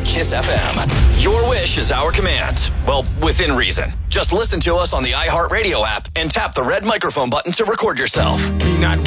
Kiss FM. Your wish is our command. Well, within reason. Just listen to us on the iHeartRadio app and tap the red microphone button to record yourself. Be not